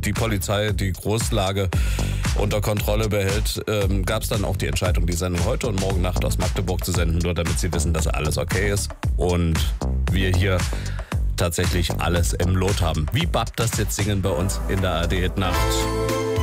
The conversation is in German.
die Polizei die Großlage unter Kontrolle behält, gab es dann auch die Entscheidung, die Sendung heute und morgen Nacht aus Magdeburg zu senden, nur damit Sie wissen, dass alles okay ist und wir hier tatsächlich alles im Lot haben. Wie Bab das jetzt singen bei uns in der ARD Hit Nacht.